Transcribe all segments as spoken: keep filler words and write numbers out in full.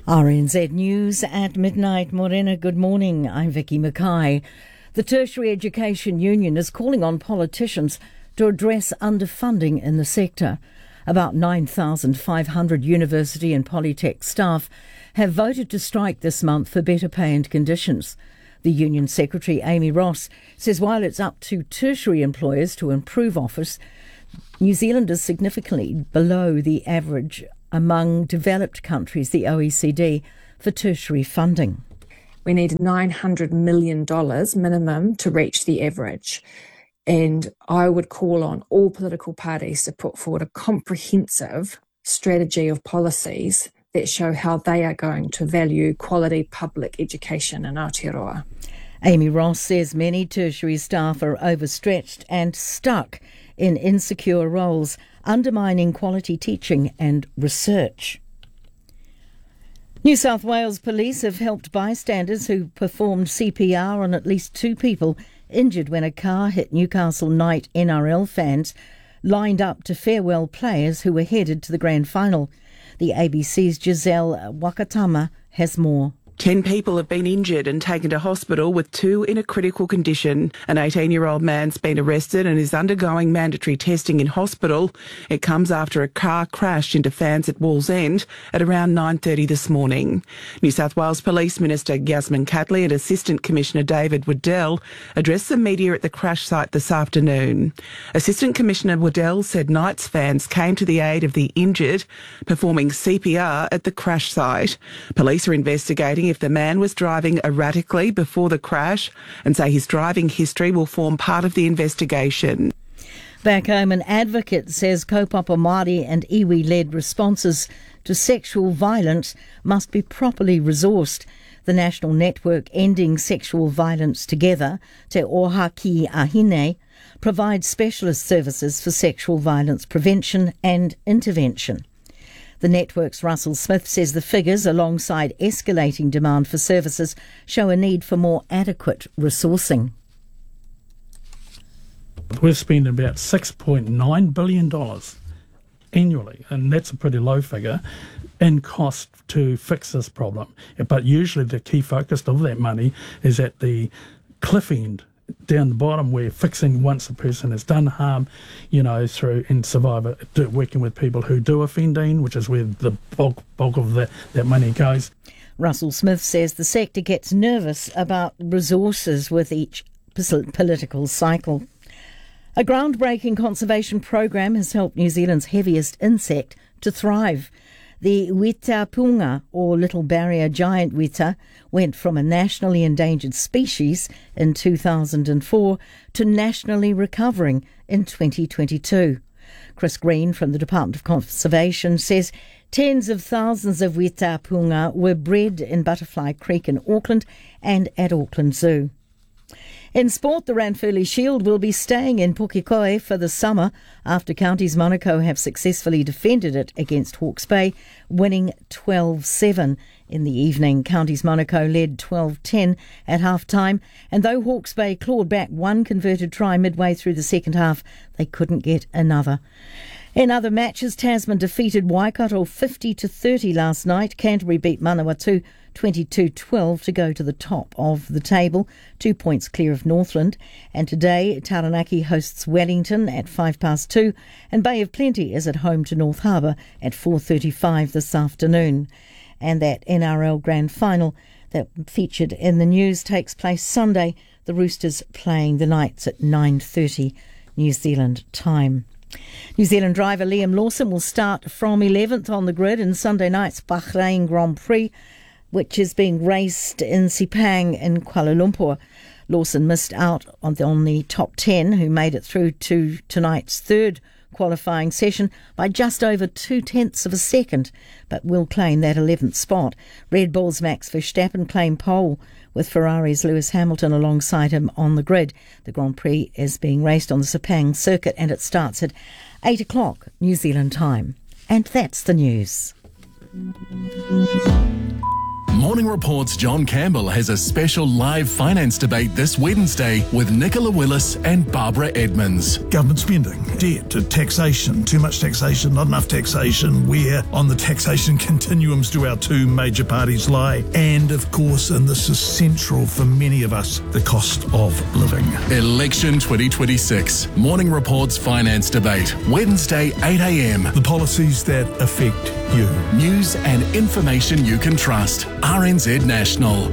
R N Z News at midnight. Morena, good morning. I'm Vicky Mackay. The Tertiary Education Union is calling on politicians to address underfunding in the sector. About nine thousand five hundred university and polytech staff have voted to strike this month for better pay and conditions. The union secretary, Amy Ross, says while it's up to tertiary employers to improve offers, New Zealand is significantly below the average among developed countries, the O E C D, for tertiary funding. We need nine hundred million dollars minimum to reach the average. And I would call on all political parties to put forward a comprehensive strategy of policies that show how they are going to value quality public education in Aotearoa. Amy Ross says many tertiary staff are overstretched and stuck in insecure roles, undermining quality teaching and research. New South Wales Police have helped bystanders who performed C P R on at least two people injured when a car hit Newcastle Knight N R L fans lined up to farewell players who were headed to the grand final. The A B C's Giselle Wakatama has more. Ten people have been injured and taken to hospital, with two in a critical condition. An eighteen-year-old man's been arrested and is undergoing mandatory testing in hospital. It comes after a car crashed into fans at Wallsend at around nine thirty this morning. New South Wales Police Minister Yasmin Catley and Assistant Commissioner David Waddell addressed the media at the crash site this afternoon. Assistant Commissioner Waddell said Knights fans came to the aid of the injured, performing C P R at the crash site. Police are investigating if the man was driving erratically before the crash and say his driving history will form part of the investigation. Back home, an advocate says kaupapa Māori and iwi-led responses to sexual violence must be properly resourced. The National Network Ending Sexual Violence Together, Te Oha Ki Ahine, provides specialist services for sexual violence prevention and intervention. The network's Russell Smith says the figures, alongside escalating demand for services, show a need for more adequate resourcing. We're spending about six point nine billion dollars annually, and that's a pretty low figure, in cost to fix this problem. But usually the key focus of that money is at the cliff end, down the bottom, where fixing once a person has done harm, you know, through and survivor, do, working with people who do offending, which is where the bulk, bulk of the, that money goes. Russell Smith says the sector gets nervous about resources with each political cycle. A groundbreaking conservation program has helped New Zealand's heaviest insect to thrive. The weta punga, or little barrier giant weta, went from a nationally endangered species in two thousand four to nationally recovering in twenty twenty-two. Chris Green from the Department of Conservation says tens of thousands of weta punga were bred in Butterfly Creek in Auckland and at Auckland Zoo. In sport, the Ranfurly Shield will be staying in Pukekohe for the summer after Counties Monaco have successfully defended it against Hawke's Bay, winning twelve seven. In the evening, Counties Monaco led twelve ten at half-time, and though Hawke's Bay clawed back one converted try midway through the second half, they couldn't get another. In other matches, Tasman defeated Waikato fifty to thirty last night. Canterbury beat Manawatu twenty-two twelve to go to the top of the table, two points clear of Northland. And today, Taranaki hosts Wellington at five past two, and Bay of Plenty is at home to North Harbour at four thirty-five this afternoon. And that N R L Grand Final that featured in the news takes place Sunday. The Roosters playing the Knights at nine thirty New Zealand time. New Zealand driver Liam Lawson will start from eleventh on the grid in Sunday night's Bahrain Grand Prix, which is being raced in Sepang in Kuala Lumpur. Lawson missed out on the, on the top ten, who made it through to tonight's third qualifying session by just over two-tenths of a second, but will claim that eleventh spot. Red Bull's Max Verstappen claimed pole, with Ferrari's Lewis Hamilton alongside him on the grid. The Grand Prix is being raced on the Sepang circuit, and it starts at eight o'clock New Zealand time. And that's the news. Morning Report's John Campbell has a special live finance debate this Wednesday with Nicola Willis and Barbara Edmonds. Government spending, debt, taxation, too much taxation, not enough taxation, where on the taxation continuums do our two major parties lie, and of course, and this is central for many of us, the cost of living. Election twenty twenty-six. Morning Report's finance debate, Wednesday eight a.m. The policies that affect you. News and information you can trust. R N Z National.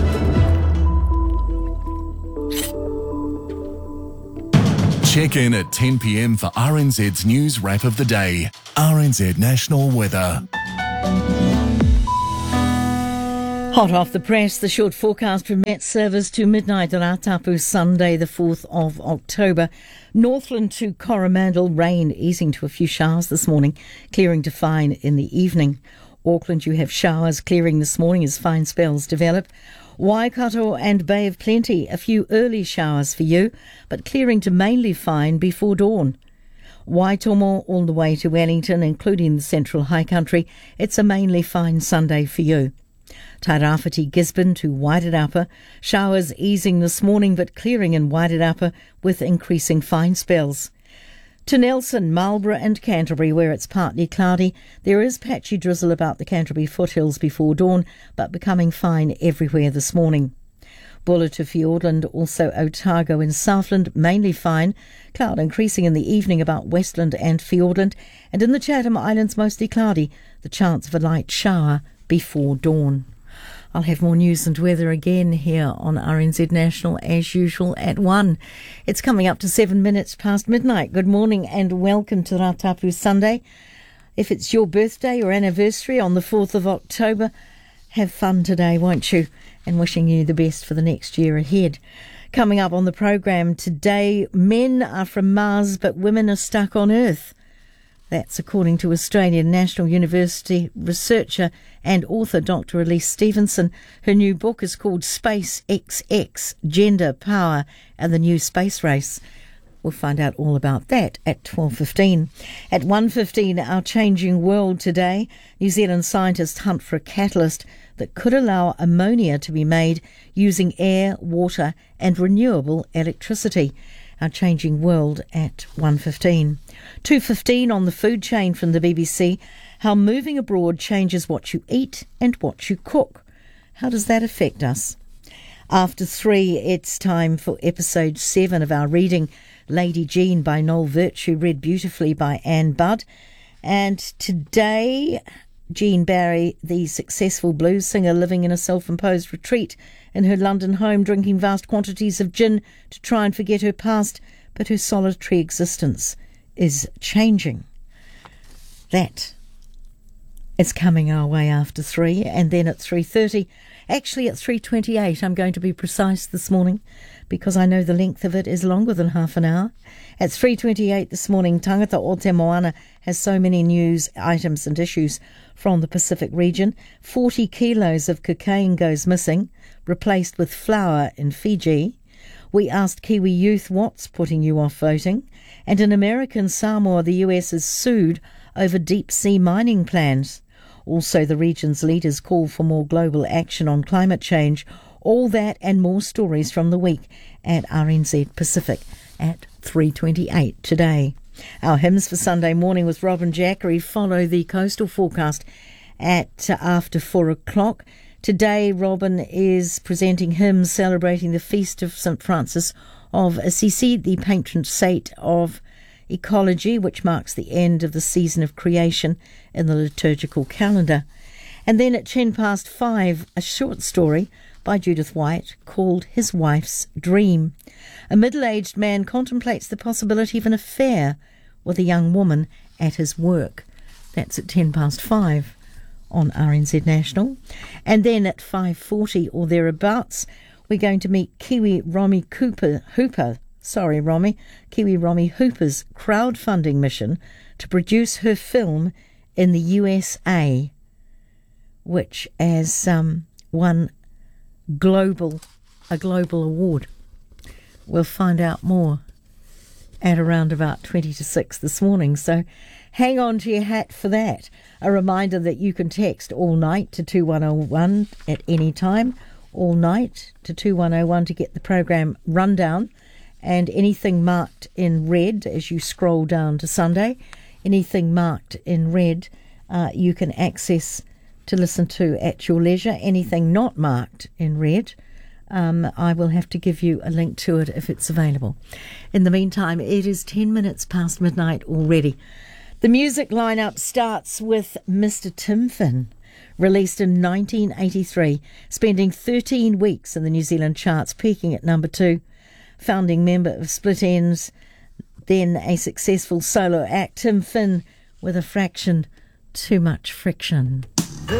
Check in at ten p.m. for R N Z's news wrap of the day. R N Z National Weather. Hot off the press, the short forecast from Met Service to midnight on Atapu, Sunday the fourth of October. Northland to Coromandel, rain easing to a few showers this morning, clearing to fine in the evening. Auckland, you have showers clearing this morning as fine spells develop. Waikato and Bay of Plenty, a few early showers for you, but clearing to mainly fine before dawn. Waitomo all the way to Wellington, including the Central High Country, it's a mainly fine Sunday for you. Tairāwhiti Gisborne to Wairarapa, showers easing this morning but clearing in Wairarapa with increasing fine spells. To Nelson, Marlborough and Canterbury, where it's partly cloudy, there is patchy drizzle about the Canterbury foothills before dawn, but becoming fine everywhere this morning. Buller to Fiordland, also Otago in Southland, mainly fine. Cloud increasing in the evening about Westland and Fiordland, and in the Chatham Islands mostly cloudy, the chance of a light shower before dawn. I'll have more news and weather again here on R N Z National as usual at one. It's coming up to seven minutes past midnight. Good morning and welcome to Ratapu Sunday. If it's your birthday or anniversary on the fourth of October, have fun today, won't you? And wishing you the best for the next year ahead. Coming up on the program today, men are from Mars but women are stuck on Earth. That's according to Australian National University researcher and author Doctor Elise Stevenson. Her new book is called Space X X, Gender, Power and the New Space Race. We'll find out all about that at twelve fifteen. At one fifteen, Our Changing World today. New Zealand scientists hunt for a catalyst that could allow ammonia to be made using air, water and renewable electricity. Our Changing World at one fifteen. two fifteen on the food chain from the B B C. How moving abroad changes what you eat and what you cook. How does that affect us? After three, it's time for episode seven of our reading, Lady Jean by Noel Virtue, read beautifully by Anne Budd. And today, Jean Barry, the successful blues singer living in a self-imposed retreat in her London home, drinking vast quantities of gin to try and forget her past, but her solitary existence is changing. That is coming our way after three, and then at three thirty, actually at three twenty-eight, I'm going to be precise this morning because I know the length of it is longer than half an hour. At three twenty-eight this morning, Tangata o Te Moana has so many news items and issues from the Pacific region. forty kilos of cocaine goes missing, replaced with flour in Fiji. We asked Kiwi youth what's putting you off voting. And in American Samoa, the U S is sued over deep-sea mining plans. Also, the region's leaders call for more global action on climate change. All that and more stories from the week at R N Z Pacific at three twenty-eight today. Our hymns for Sunday morning with Robin Jackery follow the coastal forecast at uh, after four o'clock. Today, Robin is presenting hymns celebrating the feast of Saint Francis of Assisi, the patron saint of ecology, which marks the end of the season of creation in the liturgical calendar. And then at ten past five, a short story by Judith White called His Wife's Dream. A middle-aged man contemplates the possibility of an affair with a young woman at his work. That's at ten past five on R N Z National. And then at five forty or thereabouts, we're going to meet Kiwi Romy Cooper, Hooper, sorry Romy, Kiwi Romy Hooper's crowdfunding mission to produce her film in the U S A, which has um, won global a global award. We'll find out more at around about twenty to six this morning, so hang on to your hat for that. A reminder that you can text all night to two one oh one at any time, all night to two one oh one to get the program rundown, and anything marked in red as you scroll down to Sunday, anything marked in red uh, you can access to listen to at your leisure. Anything not marked in red, um, I will have to give you a link to it if it's available. In the meantime, it is ten minutes past midnight already. The music lineup starts with Mister Tim Finn, released in nineteen eighty-three, spending thirteen weeks in the New Zealand charts, peaking at number two. Founding member of Split Enz, then a successful solo act, Tim Finn with a fraction, Too Much Friction.